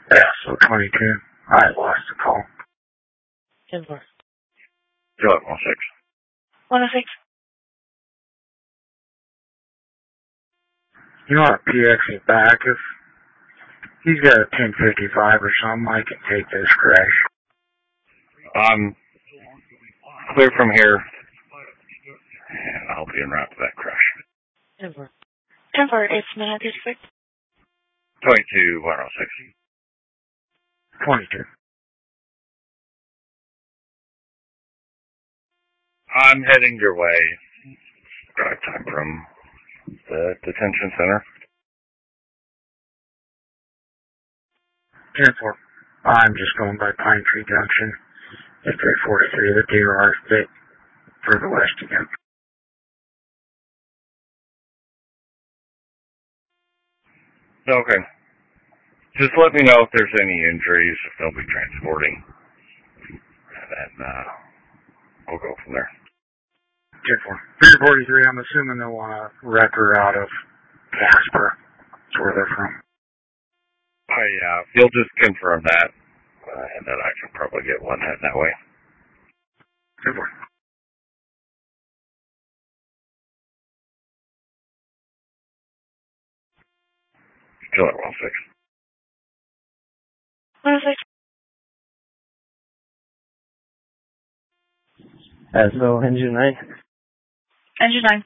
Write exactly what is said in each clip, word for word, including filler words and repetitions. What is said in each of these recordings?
Yeah, so twenty-two. I lost the call. ten four. Juliet one six. one oh six. You know what, P X is back. If he's got a ten fifty-five or something, I can take this crash. I'm clear from here, and I'll be en route to that crash. ten four. ten four, it's Minute District. twenty-two one oh six. twenty-two. I'm heading your way. Drive time from the detention center. ten four. I'm just going by Pine Tree Junction. It's three forty-three, the D R fit further west again. Okay. Just let me know if there's any injuries, if they'll be transporting. And then uh, we'll go from there. ten four. three forty-three, I'm assuming they'll want to wreck her out of Casper. That's where they're from. I, uh, you'll just confirm that, uh, and then I can probably get one heading that way. ten four. Juliet one six. one oh six. Uh, so, engine nine. Engine nine.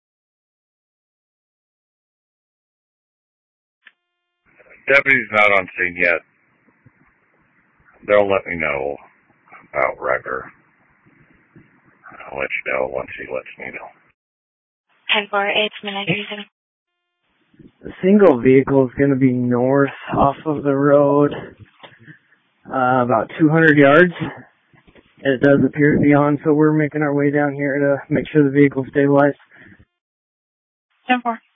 Deputy's not on scene yet. They'll let me know about Wrecker. I'll let you know once he lets me know. ten four, it's Minute District. The single vehicle is going to be north off of the road, uh, about two hundred yards. It does appear to be on, so we're making our way down here to make sure the vehicle's stabilized. ten four.